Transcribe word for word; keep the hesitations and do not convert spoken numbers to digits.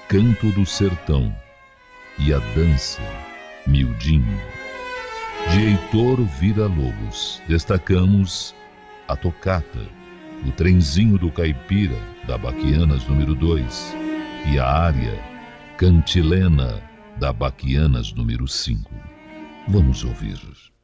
Canto do Sertão e a dança Miudinho. De Heitor Villa-Lobos, destacamos a tocata, o trenzinho do caipira, da Baquianas número dois, e a área Cantilena, da Baquianas número cinco. Vamos ouvir.